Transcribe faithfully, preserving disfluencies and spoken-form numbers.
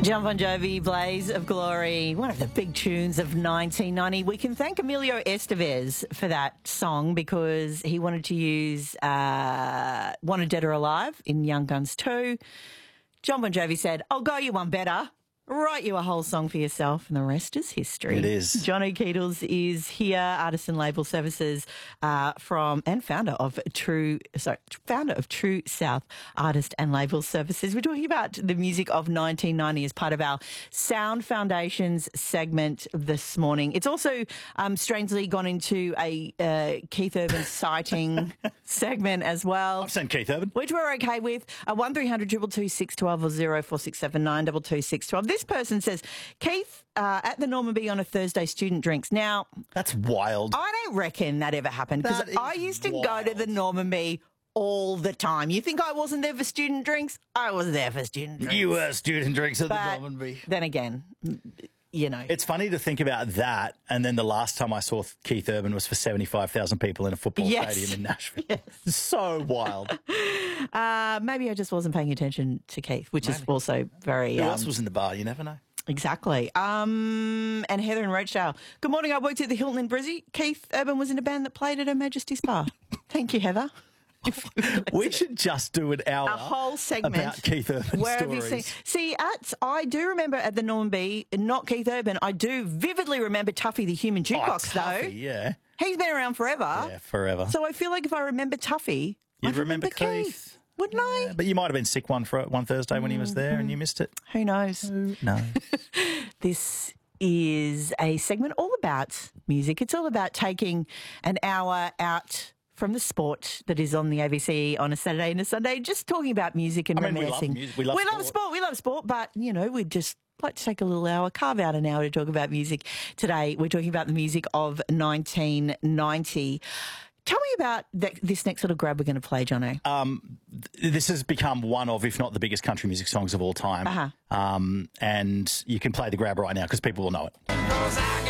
Jon Bon Jovi, Blaze of Glory, one of the big tunes of nineteen ninety. We can thank Emilio Estevez for that song because he wanted to use uh, Wanted Dead or Alive in Young Guns two. Jon Bon Jovi said, I'll go you one better. Write you a whole song for yourself, and the rest is history. It is. Johnny Keatles is here, artist and label services uh, from and founder of True, sorry, founder of True South Artist and Label Services. We're talking about the music of nineteen ninety as part of our Sound Foundations segment this morning. It's also um, strangely gone into a uh, Keith Urban sighting segment as well. I've seen Keith Urban, which we're okay with. Uh, one three hundred two two six one two or zero four six seven nine two two six one two. This person says, Keith, uh, at the Normanby on a Thursday, student drinks. Now, that's wild. I don't reckon that ever happened because I used to wild. go to the Normanby all the time. You think I wasn't there for student drinks? I was there for student drinks. You were student drinks at but the Normanby. Then again, you know. It's funny to think about that, and then the last time I saw Keith Urban was for seventy-five thousand people in a football yes. stadium in Nashville. Yes. So wild. Uh, maybe I just wasn't paying attention to Keith, which maybe. is also very... Who um, else was in the bar? You never know. Exactly. Um, and Heather in Rochdale. Good morning. I worked at the Hilton in Brizzy. Keith Urban was in a band that played at Her Majesty's Bar. Thank you, Heather. We should just do an hour, a whole segment about Keith Urban where stories. Have you seen? See, at I do remember at the Normanby, not Keith Urban. I do vividly remember Tuffy the Human Jukebox, oh, Tuffy, though. Yeah, he's been around forever. Yeah, forever. So I feel like if I remember Tuffy, you'd I'd remember, remember Keith. Keith. Wouldn't I? Yeah, but you might have been sick one for one Thursday when he was there and you missed it. Who knows? Who knows? This is a segment all about music. It's all about taking an hour out from the sport that is on the A B C on a Saturday and a Sunday, just talking about music and I mean, reminiscing. We love music. We love we sport. love sport. We love sport, but, you know, we'd just like to take a little hour, carve out an hour to talk about music. Today, we're talking about the music of nineteen ninety. Tell me about th- this next little grab we're going to play, Jono. Um, th- this has become one of, if not the biggest country music songs of all time. Uh-huh. Um, and you can play the grab right now because people will know it.